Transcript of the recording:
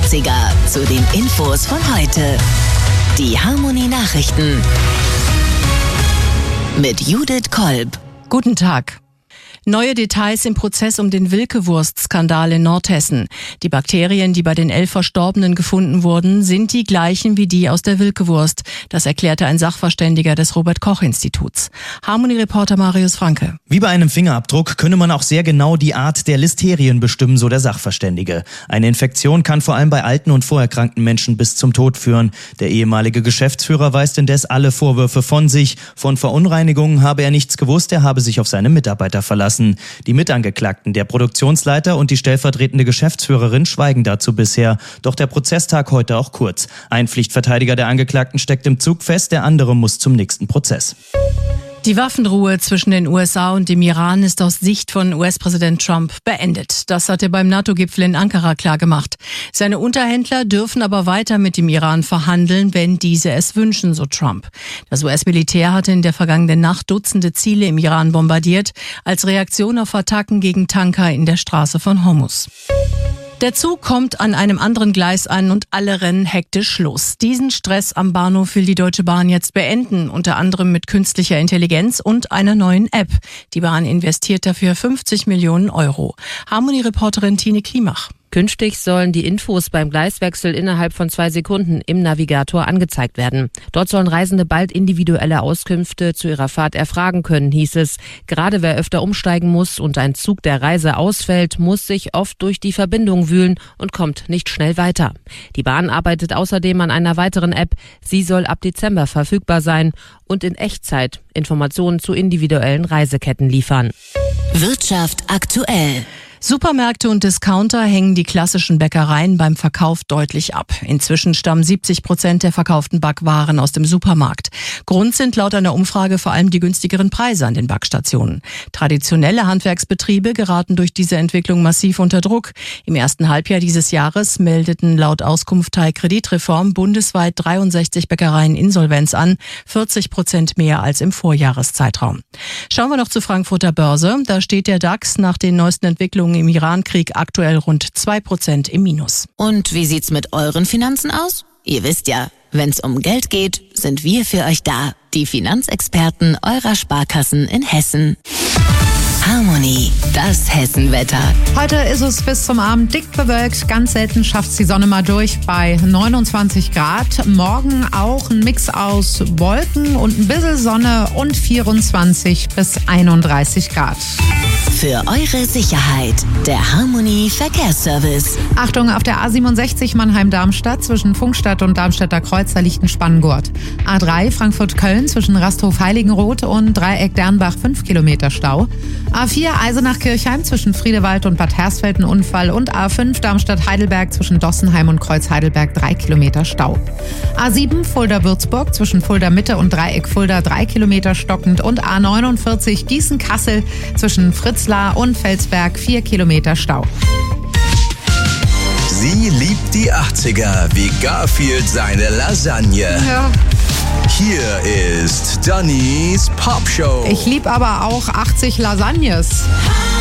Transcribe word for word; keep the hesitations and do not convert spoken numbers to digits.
achtziger zu den Infos von heute. Die Harmony Nachrichten mit Judith Kolb. Guten Tag. Neue Details im Prozess um den Wilke-Wurst-Skandal in Nordhessen. Die Bakterien, die bei den elf Verstorbenen gefunden wurden, sind die gleichen wie die aus der Wilke-Wurst. Das erklärte ein Sachverständiger des Robert-Koch-Instituts. Harmony-Reporter Marius Franke. Wie bei einem Fingerabdruck könne man auch sehr genau die Art der Listerien bestimmen, so der Sachverständige. Eine Infektion kann vor allem bei alten und vorerkrankten Menschen bis zum Tod führen. Der ehemalige Geschäftsführer weist indes alle Vorwürfe von sich. Von Verunreinigungen habe er nichts gewusst, er habe sich auf seine Mitarbeiter verlassen. Die Mitangeklagten, der Produktionsleiter und die stellvertretende Geschäftsführerin schweigen dazu bisher. Doch der Prozesstag heute auch kurz. Ein Pflichtverteidiger der Angeklagten steckt im Zug fest, der andere muss zum nächsten Prozess. Die Waffenruhe zwischen den U S A und dem Iran ist aus Sicht von U S-Präsident Trump beendet. Das hat er beim NATO-Gipfel in Ankara klargemacht. Seine Unterhändler dürfen aber weiter mit dem Iran verhandeln, wenn diese es wünschen, so Trump. Das U S-Militär hatte in der vergangenen Nacht Dutzende Ziele im Iran bombardiert, als Reaktion auf Attacken gegen Tanker in der Straße von Hormuz. Der Zug kommt an einem anderen Gleis an und alle rennen hektisch los. Diesen Stress am Bahnhof will die Deutsche Bahn jetzt beenden, unter anderem mit künstlicher Intelligenz und einer neuen App. Die Bahn investiert dafür fünfzig Millionen Euro. Harmony-Reporterin Tine Klimach. Künftig sollen die Infos beim Gleiswechsel innerhalb von zwei Sekunden im Navigator angezeigt werden. Dort sollen Reisende bald individuelle Auskünfte zu ihrer Fahrt erfragen können, hieß es. Gerade wer öfter umsteigen muss und ein Zug der Reise ausfällt, muss sich oft durch die Verbindung wühlen und kommt nicht schnell weiter. Die Bahn arbeitet außerdem an einer weiteren App. Sie soll ab Dezember verfügbar sein und in Echtzeit Informationen zu individuellen Reiseketten liefern. Wirtschaft aktuell. Supermärkte und Discounter hängen die klassischen Bäckereien beim Verkauf deutlich ab. Inzwischen stammen siebzig Prozent der verkauften Backwaren aus dem Supermarkt. Grund sind laut einer Umfrage vor allem die günstigeren Preise an den Backstationen. Traditionelle Handwerksbetriebe geraten durch diese Entwicklung massiv unter Druck. Im ersten Halbjahr dieses Jahres meldeten laut Auskunft der Kreditreform bundesweit dreiundsechzig Bäckereien Insolvenz an, vierzig Prozent mehr als im Vorjahreszeitraum. Schauen wir noch zur Frankfurter Börse. Da steht der DAX nach den neuesten Entwicklungen im Irankrieg aktuell rund zwei Prozent im Minus. Und wie sieht's mit euren Finanzen aus? Ihr wisst ja, wenn's um Geld geht, sind wir für euch da. Die Finanzexperten eurer Sparkassen in Hessen. Harmony, das Hessenwetter. Heute ist es bis zum Abend dick bewölkt. Ganz selten schafft die Sonne mal durch bei neunundzwanzig Grad. Morgen auch ein Mix aus Wolken und ein bisschen Sonne und vierundzwanzig bis einunddreißig Grad. Für eure Sicherheit, der Harmony Verkehrsservice. Achtung, auf der A siebenundsechzig Mannheim-Darmstadt zwischen Funkstadt und Darmstädter Kreuz, da liegt ein Spanngurt. A drei Frankfurt-Köln zwischen Rasthof-Heiligenroth und Dreieck-Dernbach fünf Kilometer Stau. A vier Eisenach-Kirchheim zwischen Friedewald und Bad Hersfeld ein Unfall und A fünf Darmstadt-Heidelberg zwischen Dossenheim und Kreuz-Heidelberg drei Kilometer Stau. A sieben Fulda-Würzburg zwischen Fulda-Mitte und Dreieck-Fulda drei Kilometer stockend und A neunundvierzig Gießen-Kassel zwischen Fritzlar und Felsberg vier Kilometer Stau. Sie liebt die achtziger wie Garfield seine Lasagne. Ja. Hier ist Dannys Popshow. Ich lieb aber auch achtzig Lasagnes.